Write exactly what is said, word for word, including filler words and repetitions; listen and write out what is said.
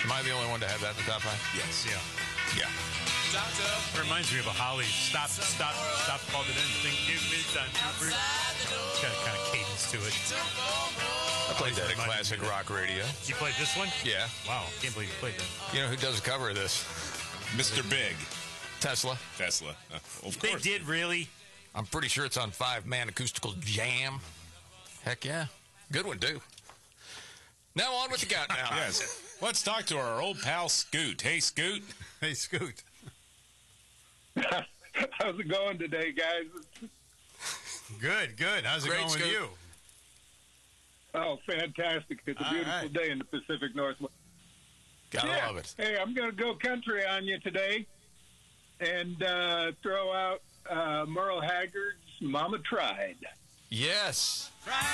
Am I the only one to have that in the top five? Yes. Yeah. Yeah. It reminds me of a Holly stop, stop, stop, called it in. Think give me time to breathe. It's got a kind of cadence to it. I played that at Classic Rock Radio. You played this one? Yeah. Wow, can't believe you played that. You know who does a cover of this? Mister Big. Tesla. Tesla. Uh, of They course. did, really? I'm pretty sure it's on Five Man Acoustical Jam. Heck yeah. Good one, too. Now on with the countdown. Yes. Let's talk to our old pal Scoot. Hey, Scoot. Hey, Scoot. How's it going today, guys? Good, good. How's it Great, going with Scoot. you? Oh, fantastic. It's a All beautiful right. day in the Pacific Northwest. Gotta Yeah. love it. Hey, I'm going to go country on you today and uh, throw out uh, Merle Haggard's Mama Tried. Yes.